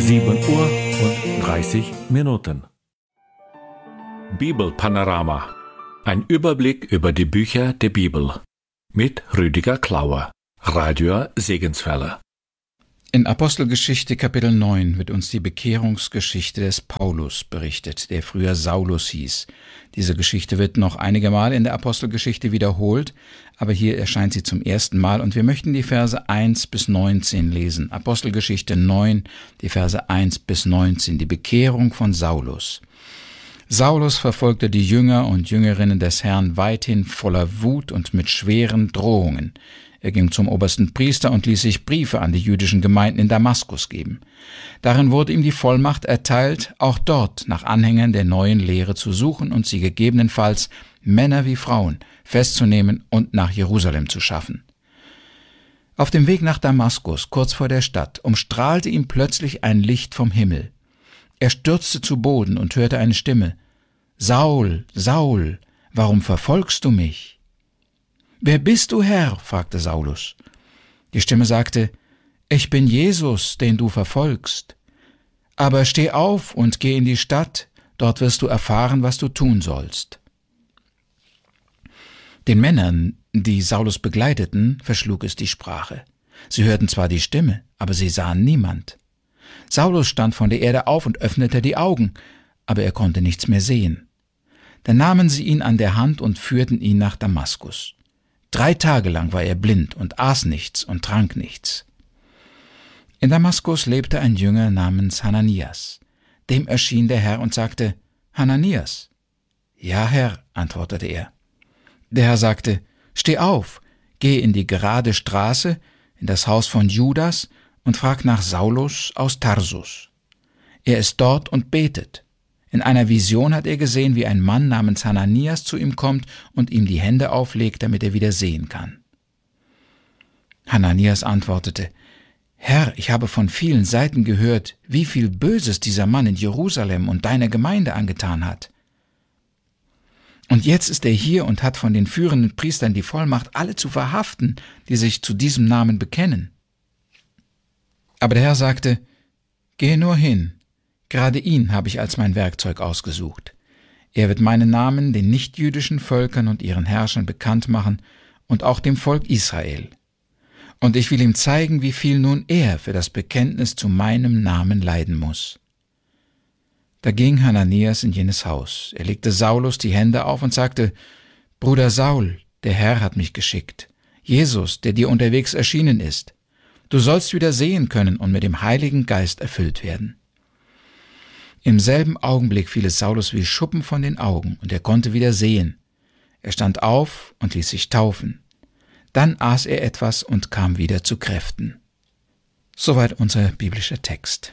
7:30 Bibelpanorama. Ein Überblick über die Bücher der Bibel. Mit Rüdiger Klauer, Radio Segenswelle. In Apostelgeschichte Kapitel 9 wird uns die Bekehrungsgeschichte des Paulus berichtet, der früher Saulus hieß. Diese Geschichte wird noch einige Mal in der Apostelgeschichte wiederholt, aber hier erscheint sie zum ersten Mal und wir möchten die Verse 1 bis 19 lesen. Apostelgeschichte 9, die Verse 1 bis 19, die Bekehrung von Saulus. Saulus verfolgte die Jünger und Jüngerinnen des Herrn weithin voller Wut und mit schweren Drohungen. Er ging zum obersten Priester und ließ sich Briefe an die jüdischen Gemeinden in Damaskus geben. Darin wurde ihm die Vollmacht erteilt, auch dort nach Anhängern der neuen Lehre zu suchen und sie gegebenenfalls, Männer wie Frauen, festzunehmen und nach Jerusalem zu schaffen. Auf dem Weg nach Damaskus, kurz vor der Stadt, umstrahlte ihn plötzlich ein Licht vom Himmel. Er stürzte zu Boden und hörte eine Stimme: »Saul, Saul, warum verfolgst du mich?« »Wer bist du, Herr?« fragte Saulus. Die Stimme sagte: »Ich bin Jesus, den du verfolgst. Aber steh auf und geh in die Stadt, dort wirst du erfahren, was du tun sollst.« Den Männern, die Saulus begleiteten, verschlug es die Sprache. Sie hörten zwar die Stimme, aber sie sahen niemand. Saulus stand von der Erde auf und öffnete die Augen, aber er konnte nichts mehr sehen. Dann nahmen sie ihn an der Hand und führten ihn nach Damaskus. 3 Tage lang war er blind und aß nichts und trank nichts. In Damaskus lebte ein Jünger namens Hananias. Dem erschien der Herr und sagte: »Hananias?« »Ja, Herr«, antwortete er. Der Herr sagte: »Steh auf, geh in die gerade Straße, in das Haus von Judas und frag nach Saulus aus Tarsus. Er ist dort und betet. In einer Vision hat er gesehen, wie ein Mann namens Hananias zu ihm kommt und ihm die Hände auflegt, damit er wieder sehen kann.« Hananias antwortete: »Herr, ich habe von vielen Seiten gehört, wie viel Böses dieser Mann in Jerusalem und deiner Gemeinde angetan hat. Und jetzt ist er hier und hat von den führenden Priestern die Vollmacht, alle zu verhaften, die sich zu diesem Namen bekennen.« Aber der Herr sagte: »Geh nur hin. Gerade ihn habe ich als mein Werkzeug ausgesucht. Er wird meinen Namen den nichtjüdischen Völkern und ihren Herrschern bekannt machen und auch dem Volk Israel. Und ich will ihm zeigen, wie viel nun er für das Bekenntnis zu meinem Namen leiden muss.« Da ging Hananias in jenes Haus. Er legte Saulus die Hände auf und sagte: »Bruder Saul, der Herr hat mich geschickt. Jesus, der dir unterwegs erschienen ist. Du sollst wieder sehen können und mit dem Heiligen Geist erfüllt werden.« Im selben Augenblick fiel es Saulus wie Schuppen von den Augen, und er konnte wieder sehen. Er stand auf und ließ sich taufen. Dann aß er etwas und kam wieder zu Kräften. Soweit unser biblischer Text.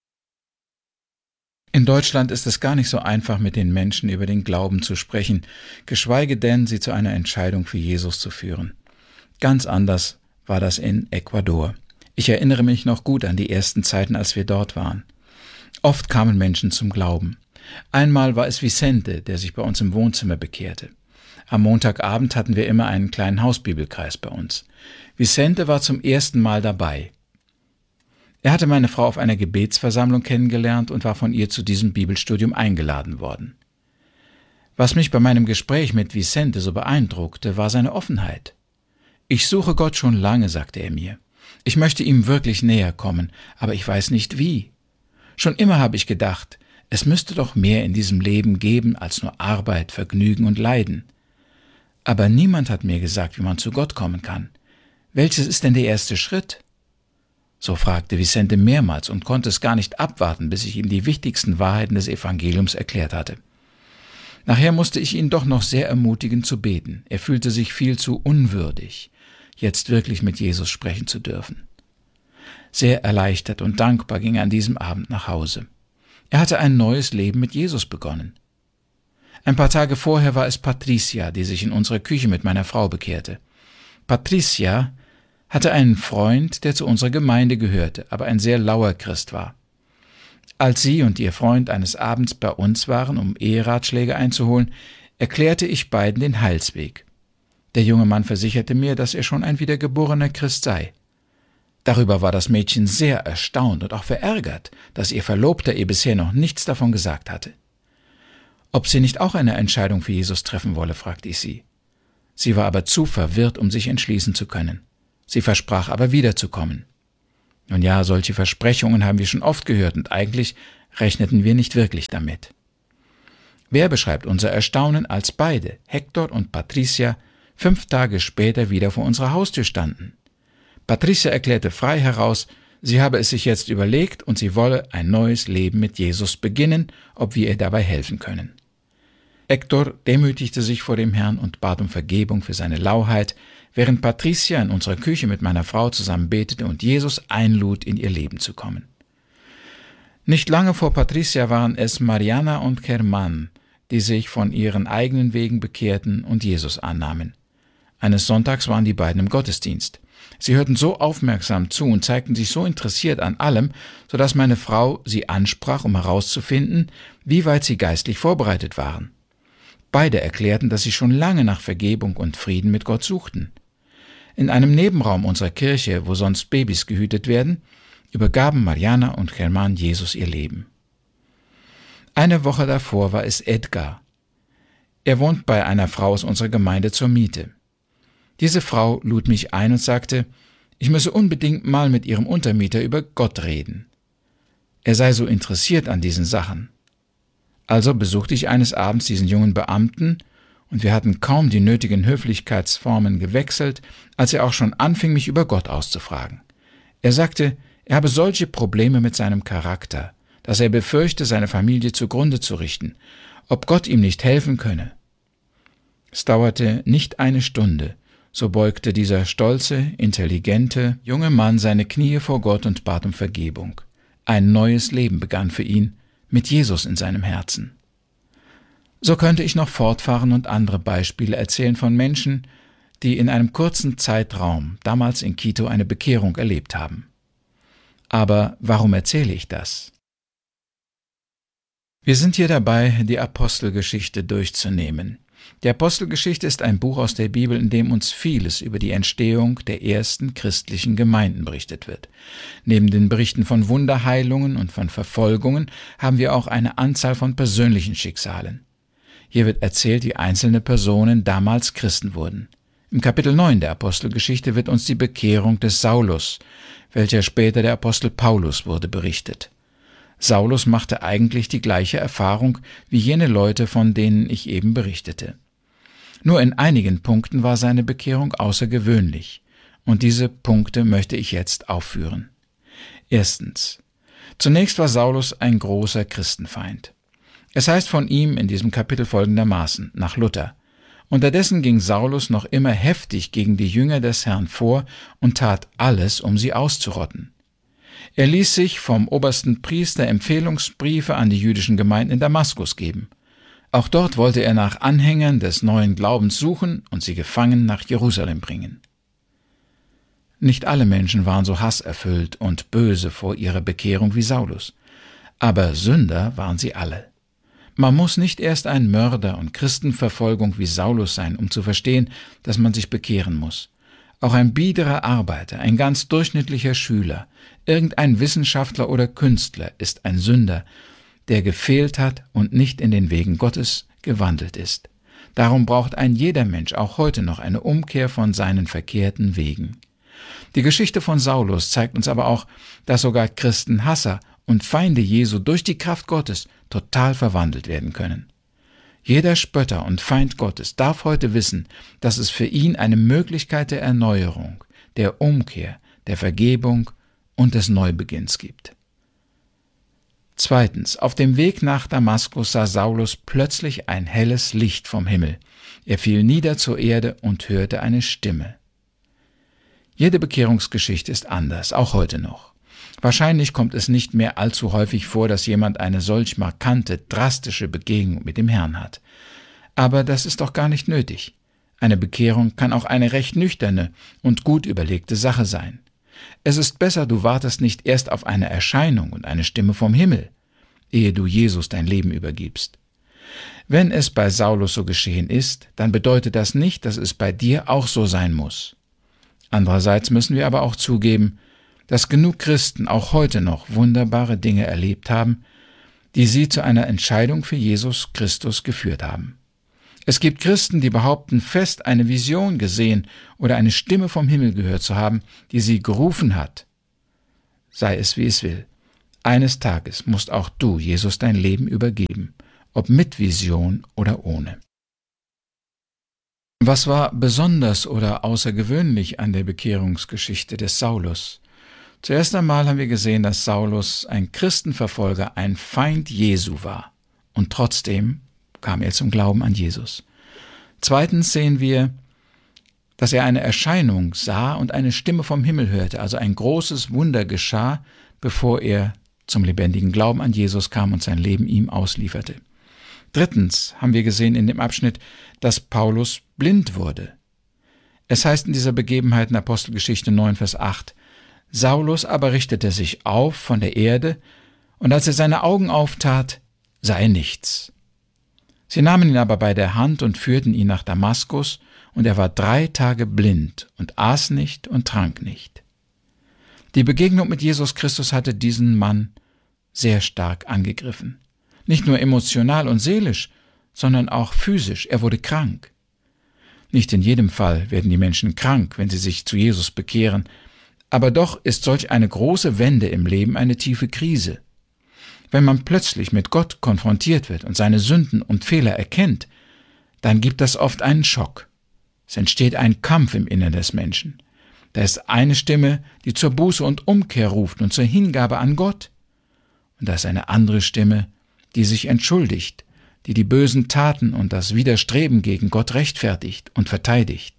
In Deutschland ist es gar nicht so einfach, mit den Menschen über den Glauben zu sprechen, geschweige denn, sie zu einer Entscheidung für Jesus zu führen. Ganz anders war das in Ecuador. Ich erinnere mich noch gut an die ersten Zeiten, als wir dort waren. Oft kamen Menschen zum Glauben. Einmal war es Vicente, der sich bei uns im Wohnzimmer bekehrte. Am Montagabend hatten wir immer einen kleinen Hausbibelkreis bei uns. Vicente war zum ersten Mal dabei. Er hatte meine Frau auf einer Gebetsversammlung kennengelernt und war von ihr zu diesem Bibelstudium eingeladen worden. Was mich bei meinem Gespräch mit Vicente so beeindruckte, war seine Offenheit. »Ich suche Gott schon lange«, sagte er mir. »Ich möchte ihm wirklich näher kommen, aber ich weiß nicht wie. Schon immer habe ich gedacht, es müsste doch mehr in diesem Leben geben als nur Arbeit, Vergnügen und Leiden. Aber niemand hat mir gesagt, wie man zu Gott kommen kann. Welches ist denn der erste Schritt?« So fragte Vicente mehrmals und konnte es gar nicht abwarten, bis ich ihm die wichtigsten Wahrheiten des Evangeliums erklärt hatte. Nachher musste ich ihn doch noch sehr ermutigen zu beten. Er fühlte sich viel zu unwürdig, jetzt wirklich mit Jesus sprechen zu dürfen. Sehr erleichtert und dankbar ging er an diesem Abend nach Hause. Er hatte ein neues Leben mit Jesus begonnen. Ein paar Tage vorher war es Patricia, die sich in unserer Küche mit meiner Frau bekehrte. Patricia hatte einen Freund, der zu unserer Gemeinde gehörte, aber ein sehr lauer Christ war. Als sie und ihr Freund eines Abends bei uns waren, um Eheratschläge einzuholen, erklärte ich beiden den Heilsweg. Der junge Mann versicherte mir, dass er schon ein wiedergeborener Christ sei. Darüber war das Mädchen sehr erstaunt und auch verärgert, dass ihr Verlobter ihr bisher noch nichts davon gesagt hatte. Ob sie nicht auch eine Entscheidung für Jesus treffen wolle, fragte ich sie. Sie war aber zu verwirrt, um sich entschließen zu können. Sie versprach aber wiederzukommen. Nun ja, solche Versprechungen haben wir schon oft gehört und eigentlich rechneten wir nicht wirklich damit. Wer beschreibt unser Erstaunen, als beide, Hector und Patricia, 5 Tage später wieder vor unserer Haustür standen? Patricia erklärte frei heraus, sie habe es sich jetzt überlegt und sie wolle ein neues Leben mit Jesus beginnen, ob wir ihr dabei helfen können. Hector demütigte sich vor dem Herrn und bat um Vergebung für seine Lauheit, während Patricia in unserer Küche mit meiner Frau zusammen betete und Jesus einlud, in ihr Leben zu kommen. Nicht lange vor Patricia waren es Mariana und Germán, die sich von ihren eigenen Wegen bekehrten und Jesus annahmen. Eines Sonntags waren die beiden im Gottesdienst. Sie hörten so aufmerksam zu und zeigten sich so interessiert an allem, sodass meine Frau sie ansprach, um herauszufinden, wie weit sie geistlich vorbereitet waren. Beide erklärten, dass sie schon lange nach Vergebung und Frieden mit Gott suchten. In einem Nebenraum unserer Kirche, wo sonst Babys gehütet werden, übergaben Mariana und Germán Jesus ihr Leben. Eine Woche davor war es Edgar. Er wohnt bei einer Frau aus unserer Gemeinde zur Miete. Diese Frau lud mich ein und sagte, ich müsse unbedingt mal mit ihrem Untermieter über Gott reden. Er sei so interessiert an diesen Sachen. Also besuchte ich eines Abends diesen jungen Beamten, und wir hatten kaum die nötigen Höflichkeitsformen gewechselt, als er auch schon anfing, mich über Gott auszufragen. Er sagte, er habe solche Probleme mit seinem Charakter, dass er befürchte, seine Familie zugrunde zu richten, ob Gott ihm nicht helfen könne. Es dauerte nicht eine Stunde, so beugte dieser stolze, intelligente, junge Mann seine Knie vor Gott und bat um Vergebung. Ein neues Leben begann für ihn, mit Jesus in seinem Herzen. So könnte ich noch fortfahren und andere Beispiele erzählen von Menschen, die in einem kurzen Zeitraum, damals in Quito, eine Bekehrung erlebt haben. Aber warum erzähle ich das? Wir sind hier dabei, die Apostelgeschichte durchzunehmen. Die Apostelgeschichte ist ein Buch aus der Bibel, in dem uns vieles über die Entstehung der ersten christlichen Gemeinden berichtet wird. Neben den Berichten von Wunderheilungen und von Verfolgungen haben wir auch eine Anzahl von persönlichen Schicksalen. Hier wird erzählt, wie einzelne Personen damals Christen wurden. Im Kapitel 9 der Apostelgeschichte wird uns die Bekehrung des Saulus, welcher später der Apostel Paulus wurde, berichtet. Saulus machte eigentlich die gleiche Erfahrung wie jene Leute, von denen ich eben berichtete. Nur in einigen Punkten war seine Bekehrung außergewöhnlich, und diese Punkte möchte ich jetzt aufführen. Erstens. Zunächst war Saulus ein großer Christenfeind. Es heißt von ihm in diesem Kapitel folgendermaßen, nach Luther: Unterdessen ging Saulus noch immer heftig gegen die Jünger des Herrn vor und tat alles, um sie auszurotten. Er ließ sich vom obersten Priester Empfehlungsbriefe an die jüdischen Gemeinden in Damaskus geben. Auch dort wollte er nach Anhängern des neuen Glaubens suchen und sie gefangen nach Jerusalem bringen. Nicht alle Menschen waren so hasserfüllt und böse vor ihrer Bekehrung wie Saulus, aber Sünder waren sie alle. Man muss nicht erst ein Mörder und Christenverfolgung wie Saulus sein, um zu verstehen, dass man sich bekehren muss. Auch ein biederer Arbeiter, ein ganz durchschnittlicher Schüler, irgendein Wissenschaftler oder Künstler ist ein Sünder, der gefehlt hat und nicht in den Wegen Gottes gewandelt ist. Darum braucht ein jeder Mensch auch heute noch eine Umkehr von seinen verkehrten Wegen. Die Geschichte von Saulus zeigt uns aber auch, dass sogar Christenhasser und Feinde Jesu durch die Kraft Gottes total verwandelt werden können. Jeder Spötter und Feind Gottes darf heute wissen, dass es für ihn eine Möglichkeit der Erneuerung, der Umkehr, der Vergebung und des Neubeginns gibt. Zweitens, auf dem Weg nach Damaskus sah Saulus plötzlich ein helles Licht vom Himmel. Er fiel nieder zur Erde und hörte eine Stimme. Jede Bekehrungsgeschichte ist anders, auch heute noch. Wahrscheinlich kommt es nicht mehr allzu häufig vor, dass jemand eine solch markante, drastische Begegnung mit dem Herrn hat. Aber das ist doch gar nicht nötig. Eine Bekehrung kann auch eine recht nüchterne und gut überlegte Sache sein. Es ist besser, du wartest nicht erst auf eine Erscheinung und eine Stimme vom Himmel, ehe du Jesus dein Leben übergibst. Wenn es bei Saulus so geschehen ist, dann bedeutet das nicht, dass es bei dir auch so sein muss. Andererseits müssen wir aber auch zugeben, dass genug Christen auch heute noch wunderbare Dinge erlebt haben, die sie zu einer Entscheidung für Jesus Christus geführt haben. Es gibt Christen, die behaupten, fest eine Vision gesehen oder eine Stimme vom Himmel gehört zu haben, die sie gerufen hat. Sei es wie es will. Eines Tages musst auch du Jesus dein Leben übergeben, ob mit Vision oder ohne. Was war besonders oder außergewöhnlich an der Bekehrungsgeschichte des Saulus? Zuerst einmal haben wir gesehen, dass Saulus ein Christenverfolger, ein Feind Jesu war. Und trotzdem kam er zum Glauben an Jesus. Zweitens sehen wir, dass er eine Erscheinung sah und eine Stimme vom Himmel hörte, also ein großes Wunder geschah, bevor er zum lebendigen Glauben an Jesus kam und sein Leben ihm auslieferte. Drittens haben wir gesehen in dem Abschnitt, dass Paulus blind wurde. Es heißt in dieser Begebenheit in Apostelgeschichte 9, Vers 8, Saulus aber richtete sich auf von der Erde, und als er seine Augen auftat, sah er nichts. Sie nahmen ihn aber bei der Hand und führten ihn nach Damaskus, und er war 3 Tage blind und aß nicht und trank nicht. Die Begegnung mit Jesus Christus hatte diesen Mann sehr stark angegriffen. Nicht nur emotional und seelisch, sondern auch physisch. Er wurde krank. Nicht in jedem Fall werden die Menschen krank, wenn sie sich zu Jesus bekehren, aber doch ist solch eine große Wende im Leben eine tiefe Krise. Wenn man plötzlich mit Gott konfrontiert wird und seine Sünden und Fehler erkennt, dann gibt das oft einen Schock. Es entsteht ein Kampf im Innern des Menschen. Da ist eine Stimme, die zur Buße und Umkehr ruft und zur Hingabe an Gott. Und da ist eine andere Stimme, die sich entschuldigt, die die bösen Taten und das Widerstreben gegen Gott rechtfertigt und verteidigt.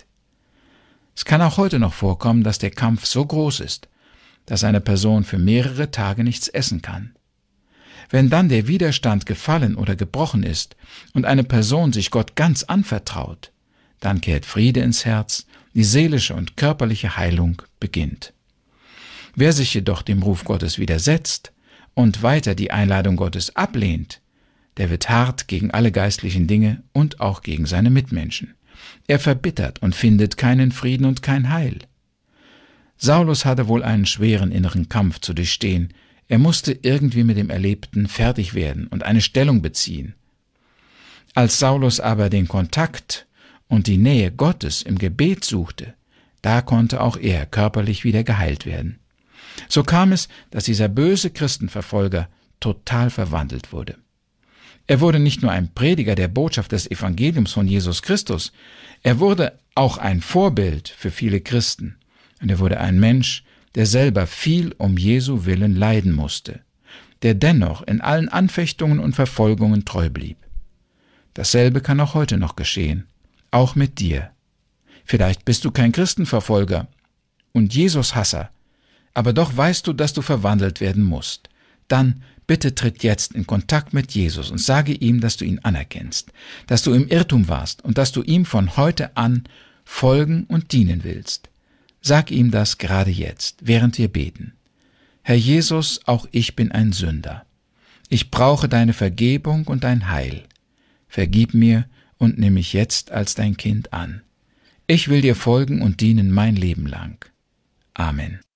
Es kann auch heute noch vorkommen, dass der Kampf so groß ist, dass eine Person für mehrere Tage nichts essen kann. Wenn dann der Widerstand gefallen oder gebrochen ist und eine Person sich Gott ganz anvertraut, dann kehrt Friede ins Herz, die seelische und körperliche Heilung beginnt. Wer sich jedoch dem Ruf Gottes widersetzt und weiter die Einladung Gottes ablehnt, der wird hart gegen alle geistlichen Dinge und auch gegen seine Mitmenschen. Er verbittert und findet keinen Frieden und kein Heil. Saulus hatte wohl einen schweren inneren Kampf zu durchstehen. Er musste irgendwie mit dem Erlebten fertig werden und eine Stellung beziehen. Als Saulus aber den Kontakt und die Nähe Gottes im Gebet suchte, da konnte auch er körperlich wieder geheilt werden. So kam es, dass dieser böse Christenverfolger total verwandelt wurde. Er wurde nicht nur ein Prediger der Botschaft des Evangeliums von Jesus Christus, er wurde auch ein Vorbild für viele Christen. Und er wurde ein Mensch, der selber viel um Jesu Willen leiden musste, der dennoch in allen Anfechtungen und Verfolgungen treu blieb. Dasselbe kann auch heute noch geschehen, auch mit dir. Vielleicht bist du kein Christenverfolger und Jesus-Hasser, aber doch weißt du, dass du verwandelt werden musst. Dann bitte tritt jetzt in Kontakt mit Jesus und sage ihm, dass du ihn anerkennst, dass du im Irrtum warst und dass du ihm von heute an folgen und dienen willst. Sag ihm das gerade jetzt, während wir beten. Herr Jesus, auch ich bin ein Sünder. Ich brauche deine Vergebung und dein Heil. Vergib mir und nimm mich jetzt als dein Kind an. Ich will dir folgen und dienen mein Leben lang. Amen.